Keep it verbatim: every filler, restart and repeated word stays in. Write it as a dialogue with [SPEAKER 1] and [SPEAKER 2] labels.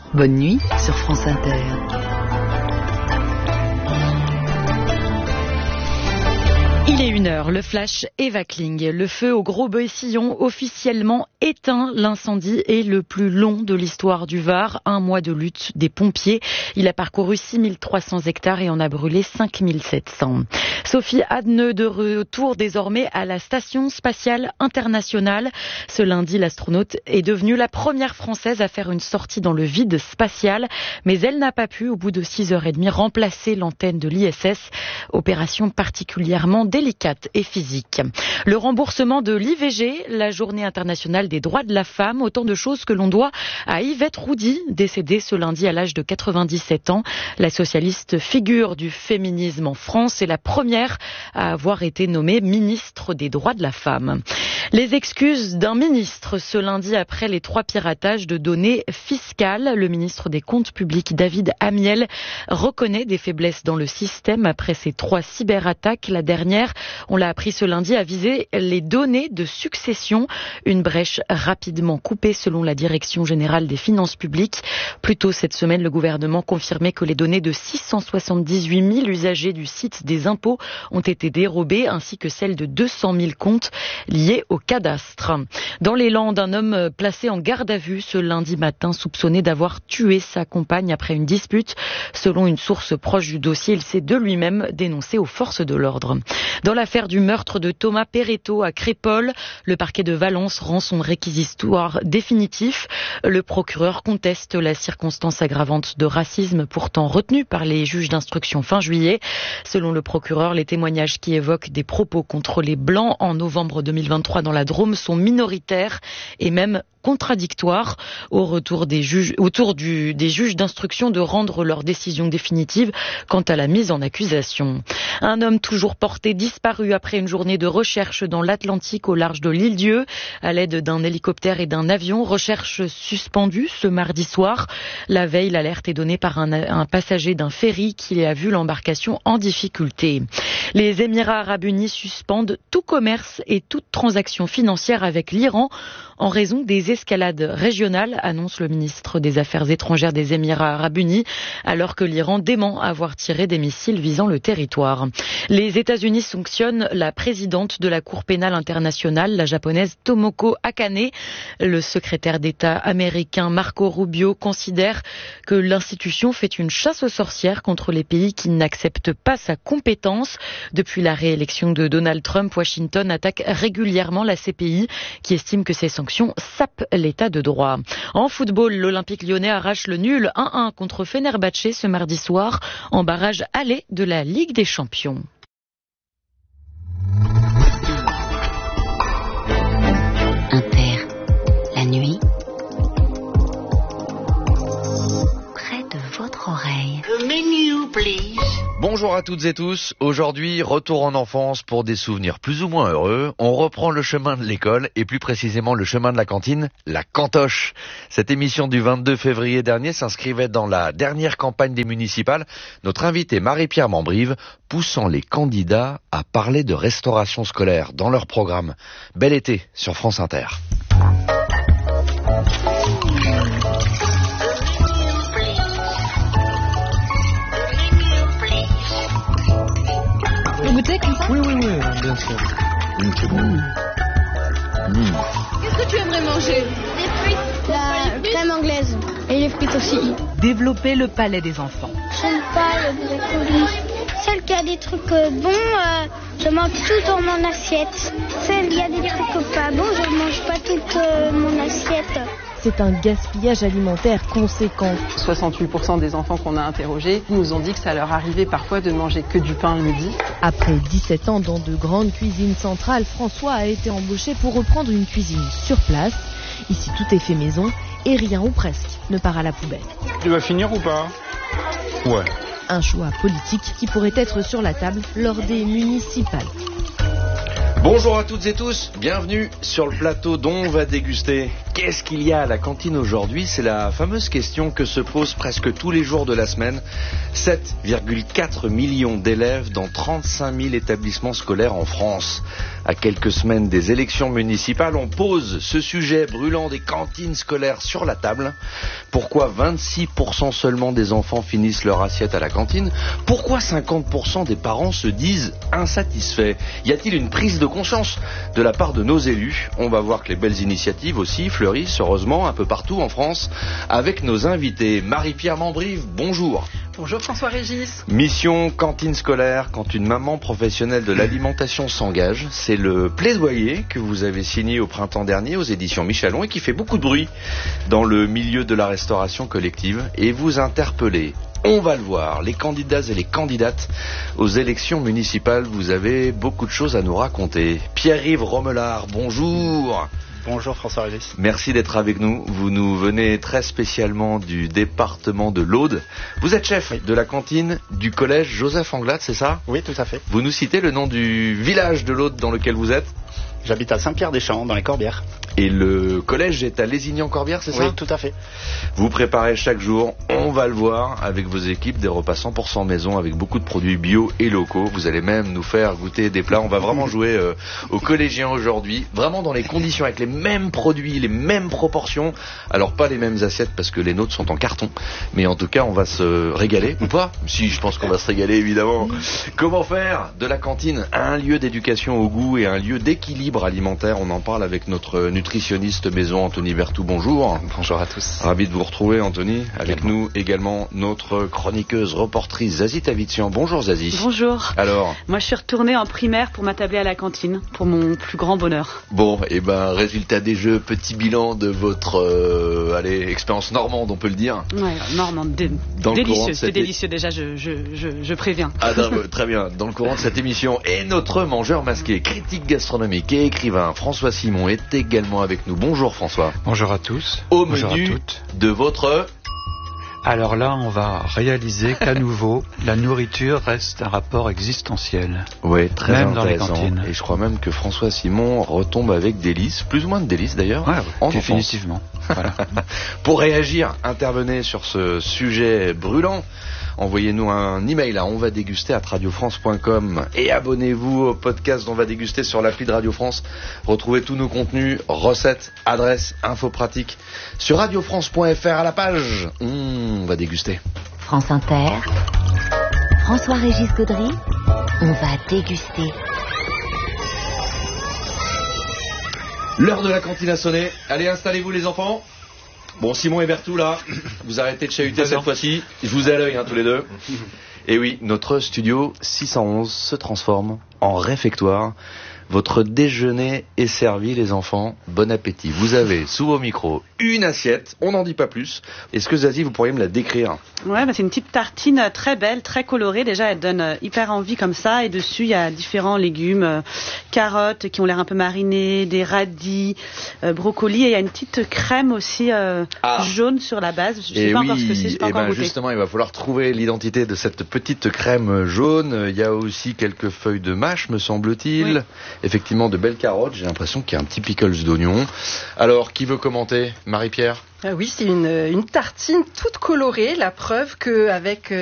[SPEAKER 1] Bonne nuit sur France Inter.
[SPEAKER 2] Il est une heure, le flash Eva Kling. Le feu au Gros-Boëssillon officiellement éteint. L'incendie est le plus long de l'histoire du Var. Un mois de lutte des pompiers. Il a parcouru six mille trois cents hectares et en a brûlé cinq mille sept cents. Sophie Adneux de retour désormais à la Station Spatiale Internationale. Ce lundi, l'astronaute est devenue la première Française à faire une sortie dans le vide spatial. Mais elle n'a pas pu, au bout de six heures trente, remplacer l'antenne de l'I S S. Opération particulièrement délicate et physique. Le remboursement de l'I V G, la journée internationale des droits de la femme, autant de choses que l'on doit à Yvette Roudy, décédée ce lundi à l'âge de quatre-vingt-dix-sept ans. La socialiste figure du féminisme en France est la première à avoir été nommée ministre des droits de la femme. Les excuses d'un ministre ce lundi après les trois piratages de données fiscales. Le ministre des Comptes publics, David Amiel, reconnaît des faiblesses dans le système après ces trois cyberattaques. La dernière, on l'a appris ce lundi, a visé les données de succession. Une brèche rapidement coupée selon la Direction générale des finances publiques. Plus tôt cette semaine, le gouvernement confirmait que les données de six cent soixante-dix-huit mille usagers du site des impôts ont été dérobées, ainsi que celles de deux cent mille comptes liés au cadastre. Dans les Landes, un homme placé en garde à vue ce lundi matin, soupçonné d'avoir tué sa compagne après une dispute. Selon une source proche du dossier, il s'est de lui-même dénoncé aux forces de l'ordre. Dans l'affaire du meurtre de Thomas Perretto à Crépol, le parquet de Valence rend son réquisitoire définitif. Le procureur conteste la circonstance aggravante de racisme pourtant retenue par les juges d'instruction fin juillet. Selon le procureur, les témoignages qui évoquent des propos contre les Blancs en novembre deux mille vingt-trois dans la Drôme sont minoritaires et même contradictoires. Au retour des juges, autour du, des juges d'instruction de rendre leur décision définitive quant à la mise en accusation. Un homme toujours porté disparu après une journée de recherche dans l'Atlantique au large de l'Île-Dieu à l'aide d'un hélicoptère et d'un avion. Recherche suspendue ce mardi soir. La veille, l'alerte est donnée par un, un passager d'un ferry qui a vu l'embarcation en difficulté. Les Émirats arabes unis suspendent tout commerce et toute transaction financière avec l'Iran en raison des escalades régionales, annonce le ministre des Affaires étrangères des Émirats arabes unis, alors que l'Iran dément avoir tiré des missiles visant le territoire. Les États-Unis sanctionnent la présidente de la Cour pénale internationale, la japonaise Tomoko Akane. Le secrétaire d'État américain Marco Rubio considère que l'institution fait une chasse aux sorcières contre les pays qui n'acceptent pas sa compétence. Depuis la réélection de Donald Trump, Washington attaque régulièrement la C P I qui estime que ces sanctions sapent l'état de droit. En football, l'Olympique lyonnais arrache le nul un un contre Fenerbahçe ce mardi soir en barrage aller de la Ligue des Champions.
[SPEAKER 3] Inter, la nuit, près de votre oreille.
[SPEAKER 4] The menu, please.
[SPEAKER 5] Bonjour à toutes et tous. Aujourd'hui, retour en enfance pour des souvenirs plus ou moins heureux. On reprend le chemin de l'école et plus précisément le chemin de la cantine, la cantoche. Cette émission du vingt-deux février dernier s'inscrivait dans la dernière campagne des municipales. Notre invitée Marie-Pierre Mambrive poussant les candidats à parler de restauration scolaire dans leur programme. Bel été sur France Inter.
[SPEAKER 6] Vous goûtez comme ça ?
[SPEAKER 7] Oui, oui, oui, bien sûr. Une seconde. Mmh.
[SPEAKER 6] Qu'est-ce que tu aimerais manger ?
[SPEAKER 8] Des frites, la crème anglaise et les frites aussi.
[SPEAKER 1] Développer le palais des enfants.
[SPEAKER 8] J'aime pas le brocoli. Celle qui a des trucs bons, euh, je mange tout dans mon assiette. Celle qui a des trucs pas bons, je mange pas toute euh, mon assiette.
[SPEAKER 9] C'est un gaspillage alimentaire conséquent.
[SPEAKER 10] soixante-huit pour cent des enfants qu'on a interrogés nous ont dit que ça leur arrivait parfois de manger que du pain le midi.
[SPEAKER 9] Après dix-sept ans dans de grandes cuisines centrales, François a été embauché pour reprendre une cuisine sur place. Ici, tout est fait maison et rien ou presque ne part à la poubelle.
[SPEAKER 7] Tu vas finir ou pas ? Ouais.
[SPEAKER 9] Un choix politique qui pourrait être sur la table lors des municipales.
[SPEAKER 5] Bonjour à toutes et tous, bienvenue sur le plateau dont on va déguster Qu'est-ce qu'il y a à la cantine aujourd'hui? C'est la fameuse question que se posent presque tous les jours de la semaine. sept virgule quatre millions d'élèves dans trente-cinq mille établissements scolaires en France. À quelques semaines des élections municipales, on pose ce sujet brûlant des cantines scolaires sur la table. Pourquoi vingt-six pour cent seulement des enfants finissent leur assiette à la cantine? Pourquoi cinquante pour cent des parents se disent insatisfaits? Y a-t-il une prise de conscience de la part de nos élus? On va voir que les belles initiatives aussi fleurissent heureusement un peu partout en France avec nos invités. Marie-Pierre Mambrive, bonjour.
[SPEAKER 10] Bonjour François-Régis.
[SPEAKER 5] Mission cantine scolaire quand une maman professionnelle de l'alimentation s'engage. C'est le plaidoyer que vous avez signé au printemps dernier aux éditions Michelon et qui fait beaucoup de bruit dans le milieu de la restauration collective. Et vous interpellez, on va le voir, les candidats et les candidates aux élections municipales. Vous avez beaucoup de choses à nous raconter. Pierre-Yves Romelard, bonjour.
[SPEAKER 7] Bonjour François-Régis.
[SPEAKER 5] Merci d'être avec nous. Vous nous venez très spécialement du département de l'Aude. Vous êtes chef oui. de la cantine du collège Joseph Anglade, c'est ça?
[SPEAKER 7] Oui, tout à fait.
[SPEAKER 5] Vous nous citez le nom du village de l'Aude dans lequel vous êtes?
[SPEAKER 7] J'habite à Saint-Pierre-des-Champs, dans les Corbières.
[SPEAKER 5] Et le collège est à Lézignan-Corbières, c'est ça?
[SPEAKER 7] Oui, tout à fait.
[SPEAKER 5] Vous préparez chaque jour, on va le voir, avec vos équipes, des repas cent pour cent maison avec beaucoup de produits bio et locaux. Vous allez même nous faire goûter des plats. On va vraiment jouer euh, aux collégiens aujourd'hui, vraiment dans les conditions, avec les mêmes produits, les mêmes proportions. Alors pas les mêmes assiettes parce que les nôtres sont en carton, mais en tout cas on va se régaler, ou pas? Si, je pense qu'on va se régaler évidemment. Comment faire de la cantine un lieu d'éducation au goût et un lieu d'équilibre alimentaire? On en parle avec notre nutritionniste maison Anthony Berthoud. Bonjour.
[SPEAKER 7] Bonjour à tous.
[SPEAKER 5] Ravi de vous retrouver Anthony. Avec également. Nous également notre chroniqueuse reportrice Zazie Tavitian. Bonjour Zazie.
[SPEAKER 4] Bonjour.
[SPEAKER 5] Alors,
[SPEAKER 4] moi je suis retournée en primaire pour m'attabler à la cantine pour mon plus grand bonheur.
[SPEAKER 5] Bon, et ben résultat des jeux, petit bilan de votre euh, allez, expérience normande, on peut le dire.
[SPEAKER 4] Ouais, normande, dé- délicieux, c'est délicieux déjà, je, je, je, je préviens.
[SPEAKER 5] Ah non, très bien. Dans le courant de cette émission, et notre mangeur masqué, critique gastronomique et écrivain François Simon est également avec nous. Bonjour François.
[SPEAKER 11] Bonjour à tous.
[SPEAKER 5] Au
[SPEAKER 11] Bonjour
[SPEAKER 5] menu
[SPEAKER 11] à toutes.
[SPEAKER 5] De votre...
[SPEAKER 11] Alors là, on va réaliser qu'à nouveau, la nourriture reste un rapport existentiel.
[SPEAKER 5] Oui, très
[SPEAKER 11] même dans les
[SPEAKER 5] intéressant.
[SPEAKER 11] cantines.
[SPEAKER 5] Et je crois même que François Simon retombe avec délices, plus ou moins de délices d'ailleurs.
[SPEAKER 11] Ouais,
[SPEAKER 5] en
[SPEAKER 11] définitivement. Voilà.
[SPEAKER 5] Pour réagir, intervenez sur ce sujet brûlant. Envoyez-nous un email à onvadéguster arobase radiofrance point com et abonnez-vous au podcast d'On va déguster sur l'appli de Radio France. Retrouvez tous nos contenus, recettes, adresses, infos pratiques sur radiofrance point f r à la page On va déguster.
[SPEAKER 3] France Inter, François-Régis Gaudry, on va déguster.
[SPEAKER 5] L'heure de la cantine a sonné. Allez, installez-vous les enfants. Bon, Simon et Berthoud, là, vous arrêtez de chahuter cette fois-ci. Je vous ai à l'œil, hein, tous les deux. Et oui, notre studio six cent onze se transforme en réfectoire. Votre déjeuner est servi, les enfants. Bon appétit. Vous avez, sous vos micros, une assiette. On n'en dit pas plus. Est-ce que Zazie, vous pourriez me la décrire?
[SPEAKER 4] Ouais, bah c'est une petite tartine très belle, très colorée. Déjà, elle donne hyper envie comme ça. Et dessus, il y a différents légumes, euh, carottes qui ont l'air un peu marinées, des radis, euh, brocolis. Et il y a une petite crème aussi euh, ah. jaune sur la base. Je ne sais pas
[SPEAKER 5] oui,
[SPEAKER 4] encore ce que c'est, je n'ai pas
[SPEAKER 5] et
[SPEAKER 4] encore
[SPEAKER 5] ben
[SPEAKER 4] goûté.
[SPEAKER 5] Justement, il va falloir trouver l'identité de cette petite crème jaune. Il y a aussi quelques feuilles de mâche, me semble-t-il. Oui. Effectivement, de belles carottes. J'ai l'impression qu'il y a un petit pickles d'oignon. Alors, qui veut commenter? Marie-Pierre?
[SPEAKER 10] Ah oui, c'est une, une tartine toute colorée, la preuve qu'avec